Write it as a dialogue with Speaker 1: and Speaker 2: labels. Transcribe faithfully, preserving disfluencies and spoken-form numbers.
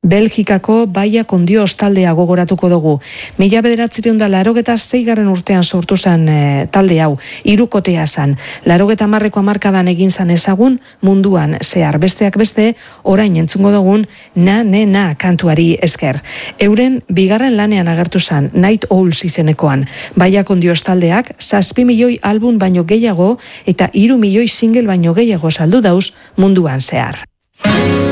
Speaker 1: Belgikako Baia Kondio taldea gogoratuko dugu. Mila bederatzireun da larogeta zeigarren urtean sortu zen e, talde hau, hirukotea zan. Larogeta marreko amarkadan egin zan ezagun munduan zehar. Besteak beste, orain entzungo dugun na, ne, na kantuari esker. Euren bigarren lanean agertu zan, Night Owls izenekoan. Baia Kondio taldeak, zazpi milioi album baino gehiago eta hiru milioi single baino gehiago saldu dauz munduan zehar.